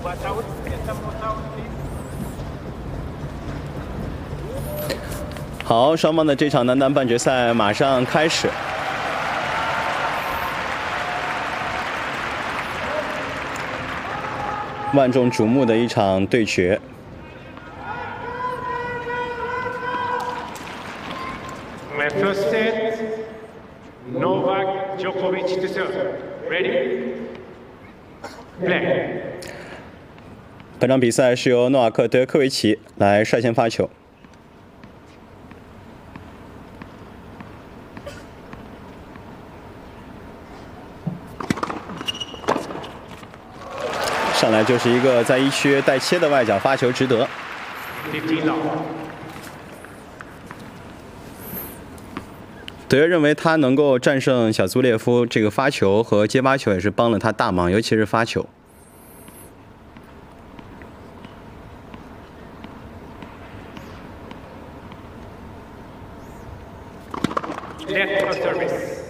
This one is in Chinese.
好，双方的这场男单半决赛马上开始。万众瞩目的一场对决。 My first set, Novak Djokovic to serve. Ready? Play. 本场比赛是由诺瓦克·德约科维奇来率先发球。上来就是一个在一区带切的外角发球，值得。德约认为他能够战胜小苏列夫，这个发球和接发球也是帮了他大忙，尤其是发球。 Left service.